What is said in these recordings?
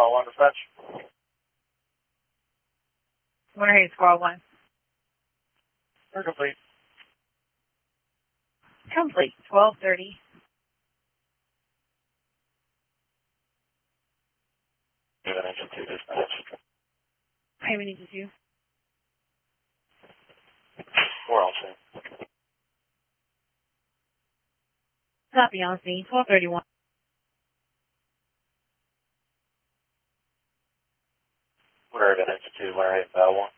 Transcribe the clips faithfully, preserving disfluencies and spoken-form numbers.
Squall one dispatch. Winter Haven Squall one. We're complete. Complete. twelve thirty. Give an engine two dispatch. Payment engine two. We're all set. Copy on scene. twelve thirty-one. We're at engine two, Winter Haven Bell one.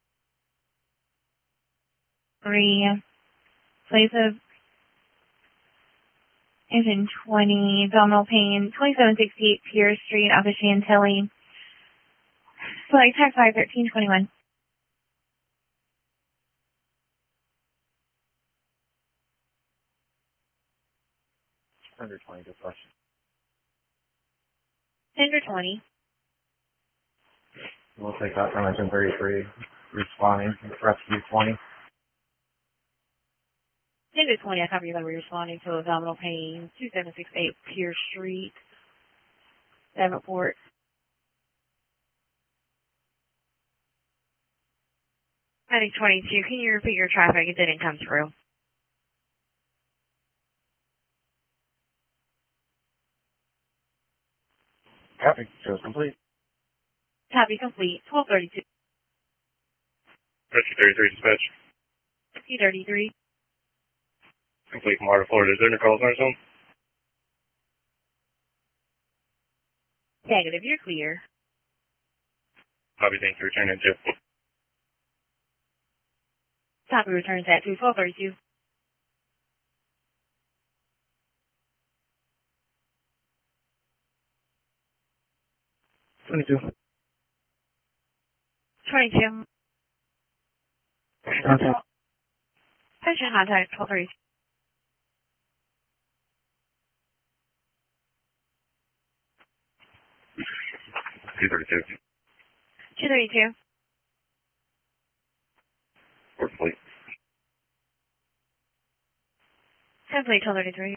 Three. Place of engine twenty. Abdominal pain. twenty-seven sixty-eight Pierce Street, Alpha Chantilly. Select tax five thirteen twenty-one. Under twenty dispatch. Tender twenty. We'll take that from engine thirty-three. Responding to rescue twenty. Tender twenty, I copy you're going to be responding to abdominal pain. twenty-seven sixty-eight Pierce Street, Davenport. Heading twenty-two, can you repeat your traffic? It didn't come through. Copy. Shows complete. Copy complete. twelve thirty-two. Rescue thirty-three dispatch. Rescue thirty-three. Complete from Florida, Florida. Is there any calls on our zone? Negative, you're clear. Copy, thanks for returning to. Copy returns at two twelve thirty-two. twenty-two. twenty-two. Contact. Patient contact twelve thirty-two. two thirty-two. two thirty-two. We're complete. Complete twelve thirty-three.